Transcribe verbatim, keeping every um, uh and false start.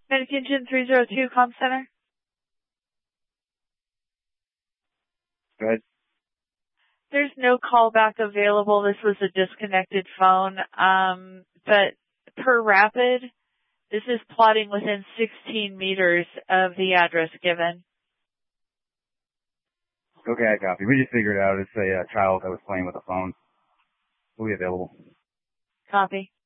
Medication three zero two, Comm Center. Go ahead. There's no callback available. This was a disconnected phone. Um, but per Rapid, this is plotting within sixteen meters of the address given. Okay, I copy. We just figured it out. It's a uh, child that was playing with a phone. Will be available. Copy.